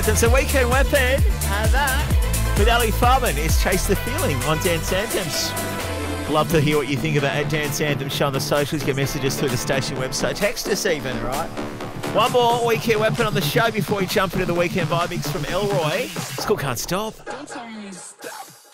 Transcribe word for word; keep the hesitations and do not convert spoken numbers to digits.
It's a weekend weapon, and that with Ali Farman is Chase the Feeling on Dance Anthems. Love to hear what you think about Dance Anthems. Show on the socials, get messages through the station website. Text us even, all right? One more weekend weapon on the show before we jump into the weekend vibe mix from Elroy. It's called Can't Stop. Don't tell me you stop.